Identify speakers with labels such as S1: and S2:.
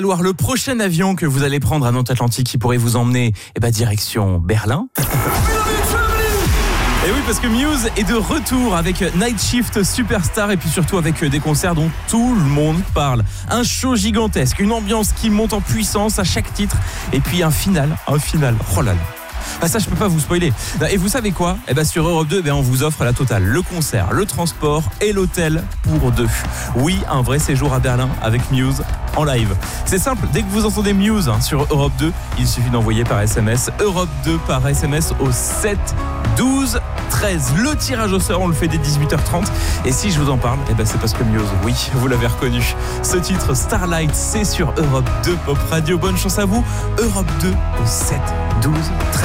S1: Loire, le prochain avion que vous allez prendre à Nantes-Atlantique qui pourrait vous emmener direction Berlin. Et oui, parce que Muse est de retour avec Night Shift Superstar et puis surtout avec des concerts dont tout le monde parle. Un show gigantesque, une ambiance qui monte en puissance à chaque titre et puis un final. Oh là là. Ah, ça je peux pas vous spoiler. Et vous savez quoi ? Sur Europe 2, on vous offre la totale, le concert, le transport et l'hôtel pour deux. Oui, un vrai séjour à Berlin avec Muse en live. C'est simple, dès que vous entendez Muse sur Europe 2, il suffit d'envoyer par SMS Europe 2 par SMS au 7 12 13. Le tirage au sort, on le fait dès 18h30. Et si je vous en parle, c'est parce que Muse, oui, vous l'avez reconnu. Ce titre Starlight, c'est sur Europe 2 Pop Radio. Bonne chance à vous. Europe 2 au 7 12 13.